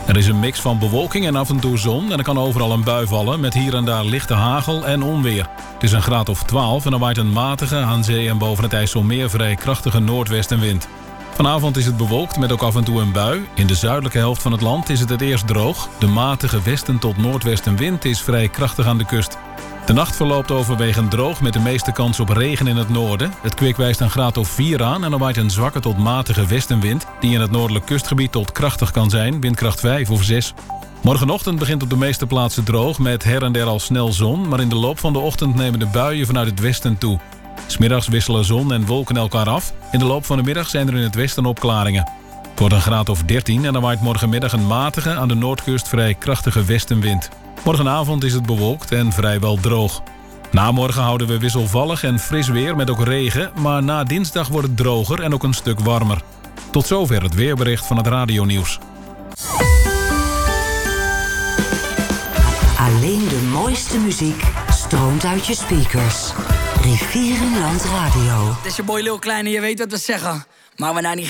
Er is een mix van bewolking en af en toe zon en er kan overal een bui vallen met hier en daar lichte hagel en onweer. Het is een graad of 12 en er waait een matige, aan zee en boven het IJsselmeer vrij krachtige noordwestenwind. Vanavond is het bewolkt met ook af en toe een bui. In de zuidelijke helft van het land is het eerst droog. De matige westen tot noordwestenwind is vrij krachtig aan de kust. De nacht verloopt overwegend droog met de meeste kans op regen in het noorden. Het kwik wijst een graad of 4 aan en er waait een zwakke tot matige westenwind die in het noordelijk kustgebied tot krachtig kan zijn, windkracht 5 of 6. Morgenochtend begint op de meeste plaatsen droog met her en der al snel zon, maar in de loop van de ochtend nemen de buien vanuit het westen toe. 's Middags wisselen zon en wolken elkaar af. In de loop van de middag zijn er in het westen opklaringen. Het wordt een graad of 13 en er waait morgenmiddag een matige, aan de noordkust vrij krachtige westenwind. Morgenavond is het bewolkt en vrijwel droog. Na morgen houden we wisselvallig en fris weer met ook regen, maar na dinsdag wordt het droger en ook een stuk warmer. Tot zover het weerbericht van het radionieuws. Alleen de mooiste muziek stroomt uit je speakers. Rivierenland Radio. Het is je boy Lil Kleine, je weet wat we zeggen. Maar we nou niet